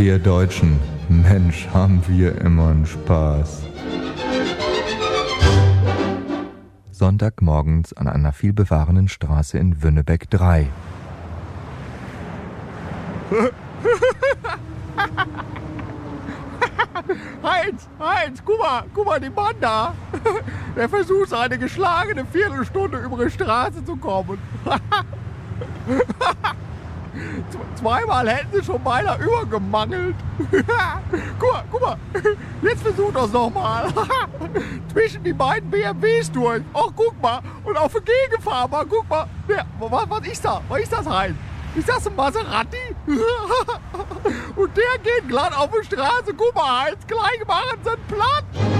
Wir Deutschen, Mensch, haben wir immer einen Spaß. Sonntagmorgens an einer vielbefahrenen Straße in Wünnebeck 3. Heinz, guck mal, den Mann da. Der versucht eine geschlagene Viertelstunde über die Straße zu kommen. Zweimal hätten sie schon beinahe übergemangelt. Guck mal, jetzt versucht das nochmal. Zwischen die beiden BMWs durch. Oh, guck mal. Und auf den Gegenfahrer, guck mal. Was ist das? Was ist das, Heinz? Ist das ein Maserati? Und der geht glatt auf die Straße. Guck mal, Heinz, gleich machen sie ihn platt.